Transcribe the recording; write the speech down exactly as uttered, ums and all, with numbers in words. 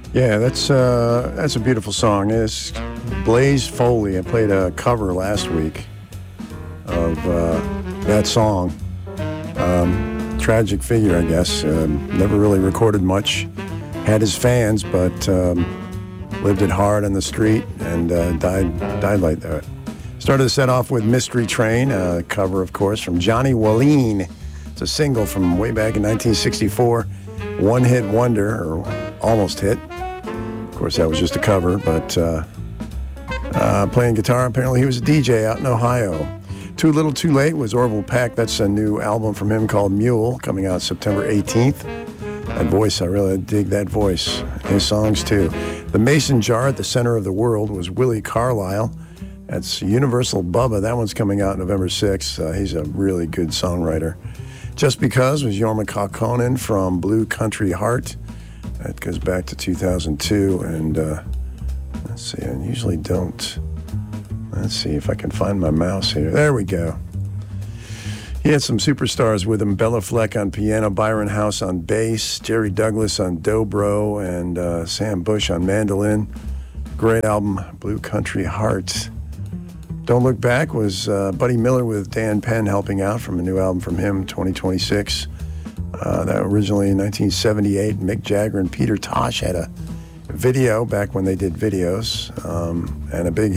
Yeah, that's uh, that's a beautiful song. It's Blaze Foley. I played a cover last week of uh, that song. Um, tragic figure, I guess. Um, never really recorded much. Had his fans, but um, lived it hard on the street and uh, died died like that. Started the set off with Mystery Train, a cover, of course, from Johnny Wallin. It's a single from way back in nineteen sixty-four. One hit wonder, or almost hit. Of course, that was just a cover, but uh, uh, playing guitar, apparently he was a D J out in Ohio. Too Little Too Late was Orville Peck. That's a new album from him called Mule, coming out September eighteenth. That voice, I really dig that voice. His songs, too. The Mason Jar at the Center of the World was Willie Carlisle. That's Universal Bubba. That one's coming out November sixth. Uh, he's a really good songwriter. Just Because was Jorma Kaukonen from Blue Country Heart. That goes back to two thousand two. And uh, let's see, I usually don't. Let's see if I can find my mouse here. There we go. He had some superstars with him. Bella Fleck on piano, Byron House on bass, Jerry Douglas on dobro, and uh, Sam Bush on mandolin. Great album, Blue Country Heart. Don't Look Back was uh, Buddy Miller with Dan Penn helping out from a new album from him, twenty twenty-six. Uh, that originally in nineteen seventy-eight, Mick Jagger and Peter Tosh had a video back when they did videos, um, and a big